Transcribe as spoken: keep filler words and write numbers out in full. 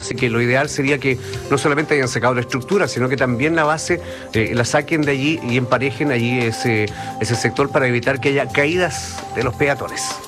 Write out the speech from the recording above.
Así que lo ideal sería que no solamente hayan sacado la estructura, sino que también la base eh, la saquen de allí y emparejen allí ese, ese sector para evitar que haya caídas de los peatones.